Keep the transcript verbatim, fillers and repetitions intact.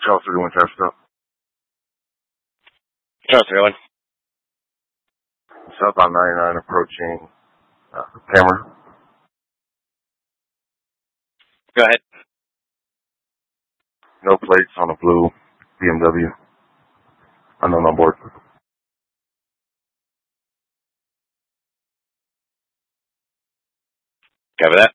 Chelsea doing test stuff. How's it going? Southbound ninety-nine approaching uh, Cameron. Go ahead. No plates on a blue B M W. Unknown on board. Cover that.